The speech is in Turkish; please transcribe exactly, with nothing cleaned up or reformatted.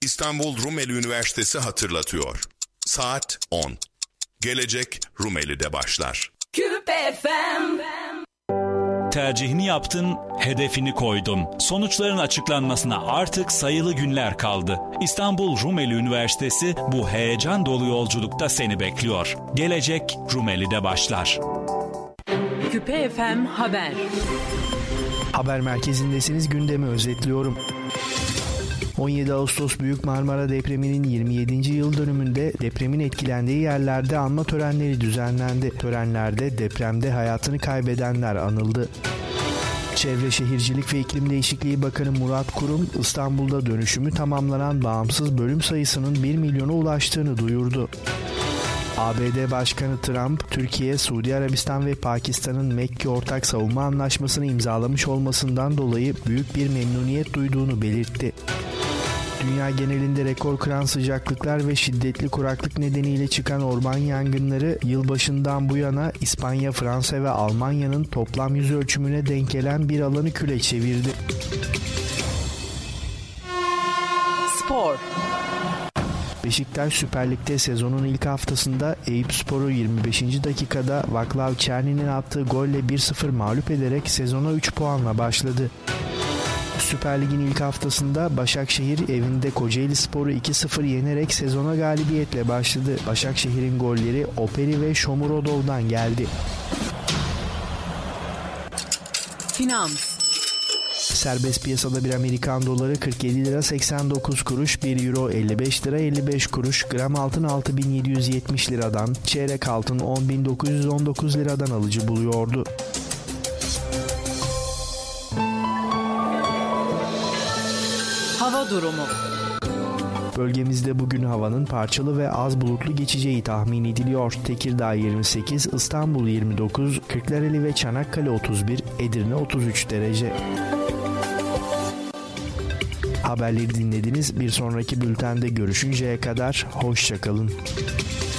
İstanbul Rumeli Üniversitesi hatırlatıyor. Saat on. Gelecek Rumeli'de başlar. Küpe F M. Tercihini yaptın, hedefini koydun. Sonuçların açıklanmasına artık sayılı günler kaldı. İstanbul Rumeli Üniversitesi bu heyecan dolu yolculukta seni bekliyor. Gelecek Rumeli'de başlar. Küpe F M Haber. Haber merkezindesiniz, gündemi özetliyorum. on yedi Ağustos Büyük Marmara depreminin yirmi yedinci yıl dönümünde depremin etkilendiği yerlerde anma törenleri düzenlendi. Törenlerde depremde hayatını kaybedenler anıldı. Çevre Şehircilik ve İklim Değişikliği Bakanı Murat Kurum, İstanbul'da dönüşümü tamamlanan bağımsız bölüm sayısının bir milyona ulaştığını duyurdu. A B D Başkanı Trump, Türkiye, Suudi Arabistan ve Pakistan'ın Mekke Ortak Savunma Anlaşması'nı imzalamış olmasından dolayı büyük bir memnuniyet duyduğunu belirtti. Dünya genelinde rekor kıran sıcaklıklar ve şiddetli kuraklık nedeniyle çıkan orman yangınları yılbaşından bu yana İspanya, Fransa ve Almanya'nın toplam yüz ölçümüne denk gelen bir alanı küle çevirdi. Spor. Beşiktaş Süper Lig'de sezonun ilk haftasında Eyüpspor'u yirmi beşinci dakikada Vaclav Černi'nin attığı golle bir sıfır mağlup ederek sezona üç puanla başladı. Süper Lig'in ilk haftasında Başakşehir evinde Kocaelispor'u iki sıfır yenerek sezona galibiyetle başladı. Başakşehir'in golleri Operi ve Shomurodov'dan geldi. Finans. Serbest piyasada bir Amerikan doları kırk yedi lira seksen dokuz kuruş, bir euro elli beş lira elli beş kuruş, gram altın altı bin yedi yüz yetmiş liradan, çeyrek altın on bin dokuz yüz on dokuz liradan alıcı buluyordu. Hava durumu. Bölgemizde bugün havanın parçalı ve az bulutlu geçeceği tahmin ediliyor. Tekirdağ yirmi sekiz, İstanbul yirmi dokuz, Kırklareli ve Çanakkale otuz bir, Edirne otuz üç derece. Haberleri dinlediniz. Bir sonraki bültende görüşünceye kadar hoşça kalın.